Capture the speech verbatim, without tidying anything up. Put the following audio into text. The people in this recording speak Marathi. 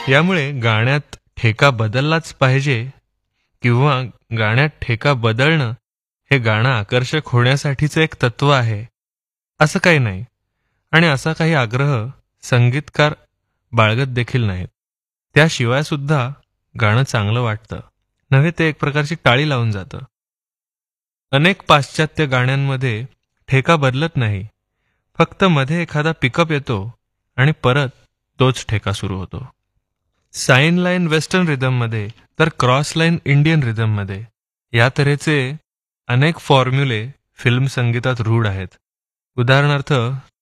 यामुळे गाण्यात ठेका बदललाच पाहिजे किंवा गाण्यात ठेका बदलणं हे गाणं आकर्षक होण्यासाठीचं एक तत्व आहे असं काही नाही. आणि असा काही आग्रह संगीतकार बाळगत देखील नाहीत. त्याशिवाय सुद्धा गाणं चांगलं वाटतं नव्हे ते एक प्रकारची टाळी लावून जातं. अनेक पाश्चात्य गाण्यांमध्ये ठेका बदलत नाही, फक्त मध्ये एखादा पिकअप येतो आणि परत तोच ठेका सुरू होतो. साईन लाईन वेस्टर्न रिदममध्ये तर क्रॉस लाईन इंडियन रिदममध्ये या तऱ्हेचे अनेक फॉर्म्युले फिल्म संगीतात रूढ आहेत. उदाहरणार्थ